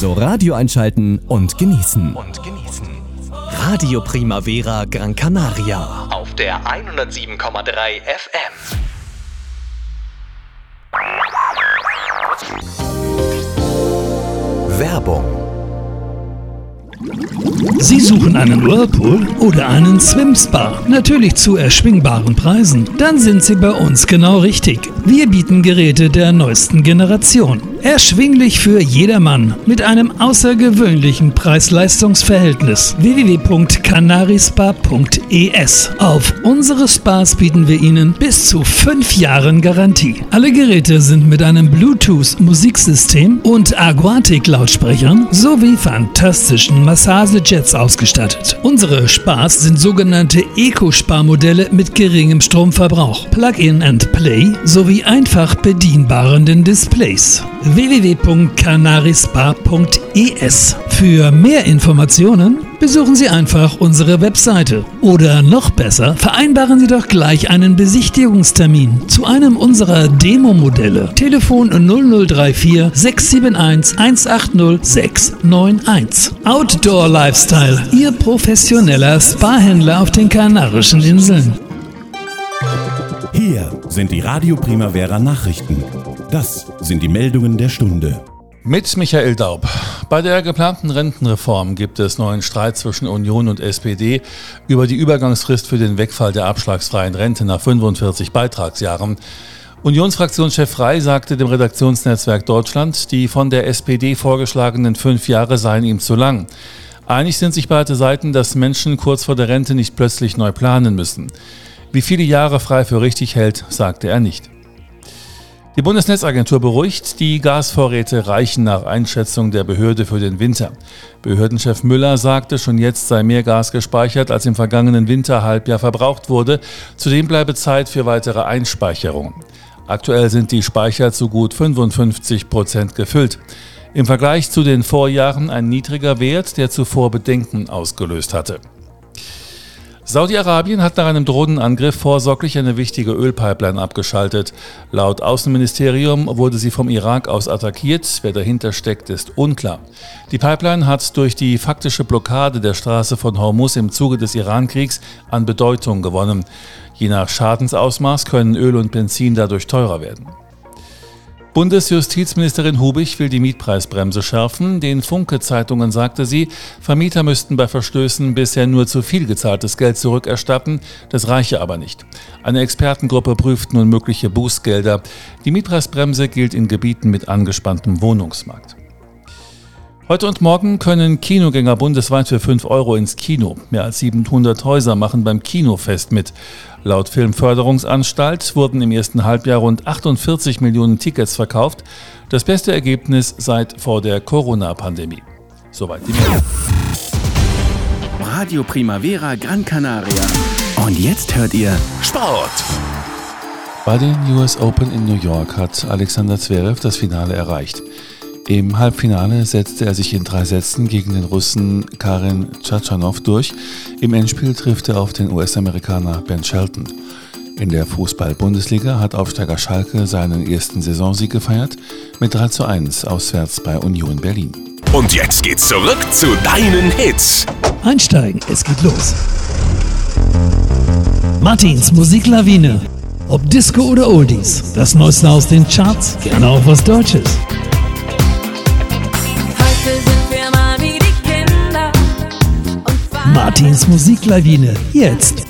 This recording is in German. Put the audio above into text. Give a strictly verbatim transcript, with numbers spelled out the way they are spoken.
Also Radio einschalten und genießen. Und genießen. Radio Primavera Gran Canaria. Auf der hundertsieben Komma drei F M. Werbung. Sie suchen einen Whirlpool oder einen Swim-Spa? Natürlich zu erschwingbaren Preisen. Dann sind Sie bei uns genau richtig. Wir bieten Geräte der neuesten Generation. Erschwinglich für jedermann mit einem außergewöhnlichen Preis-Leistungs-Verhältnis. w w w punkt canarispa punkt e s. Auf unsere Spas bieten wir Ihnen bis zu fünf Jahren Garantie. Alle Geräte sind mit einem Bluetooth-Musiksystem und Aquatic-Lautsprechern sowie fantastischen Massagejets ausgestattet. Unsere Spas sind sogenannte Eco-Spa-Modelle mit geringem Stromverbrauch, Plug-in and Play sowie einfach bedienbaren Displays. w w w punkt canarispa punkt e s. Für mehr Informationen besuchen Sie einfach unsere Webseite. Oder noch besser, vereinbaren Sie doch gleich einen Besichtigungstermin zu einem unserer Demo-Modelle. Telefon null null drei vier sechs sieben eins eins acht null sechs neun eins. Outdoor Lifestyle, Ihr professioneller Spa-Händler auf den Kanarischen Inseln. Hier sind die Radio Primavera Nachrichten. Das sind die Meldungen der Stunde. Mit Michael Daub. Bei der geplanten Rentenreform gibt es neuen Streit zwischen Union und S P D über die Übergangsfrist für den Wegfall der abschlagsfreien Rente nach fünfundvierzig Beitragsjahren. Unionsfraktionschef Frey sagte dem Redaktionsnetzwerk Deutschland, die von der S P D vorgeschlagenen fünf Jahre seien ihm zu lang. Einig sind sich beide Seiten, dass Menschen kurz vor der Rente nicht plötzlich neu planen müssen. Wie viele Jahre Frey für richtig hält, sagte er nicht. Die Bundesnetzagentur beruhigt, die Gasvorräte reichen nach Einschätzung der Behörde für den Winter. Behördenchef Müller sagte, schon jetzt sei mehr Gas gespeichert, als im vergangenen Winterhalbjahr verbraucht wurde. Zudem bleibe Zeit für weitere Einspeicherungen. Aktuell sind die Speicher zu gut fünfundfünfzig Prozent gefüllt. Im Vergleich zu den Vorjahren ein niedriger Wert, der zuvor Bedenken ausgelöst hatte. Saudi-Arabien hat nach einem Drohnenangriff vorsorglich eine wichtige Ölpipeline abgeschaltet. Laut Außenministerium wurde sie vom Irak aus attackiert. Wer dahinter steckt, ist unklar. Die Pipeline hat durch die faktische Blockade der Straße von Hormuz im Zuge des Iran-Kriegs an Bedeutung gewonnen. Je nach Schadensausmaß können Öl und Benzin dadurch teurer werden. Bundesjustizministerin Hubich will die Mietpreisbremse schärfen. Den Funke-Zeitungen sagte sie, Vermieter müssten bei Verstößen bisher nur zu viel gezahltes Geld zurückerstatten, das reiche aber nicht. Eine Expertengruppe prüft nun mögliche Bußgelder. Die Mietpreisbremse gilt in Gebieten mit angespanntem Wohnungsmarkt. Heute und morgen können Kinogänger bundesweit für fünf Euro ins Kino. Mehr als siebenhundert Häuser machen beim Kinofest mit. Laut Filmförderungsanstalt wurden im ersten Halbjahr rund achtundvierzig Millionen Tickets verkauft. Das beste Ergebnis seit vor der Corona-Pandemie. Soweit die Meldung. Radio Primavera Gran Canaria. Und jetzt hört ihr Sport. Bei den U S Open in New York hat Alexander Zverev das Finale erreicht. Im Halbfinale setzte er sich in drei Sätzen gegen den Russen Karen Khachanov durch. Im Endspiel trifft er auf den U S-Amerikaner Ben Shelton. In der Fußball-Bundesliga hat Aufsteiger Schalke seinen ersten Saisonsieg gefeiert mit drei zu eins auswärts bei Union Berlin. Und jetzt geht's zurück zu deinen Hits. Einsteigen, es geht los. Martins Musiklawine. Ob Disco oder Oldies, das Neueste aus den Charts, gerne auch was Deutsches. Martins Musiklawine, jetzt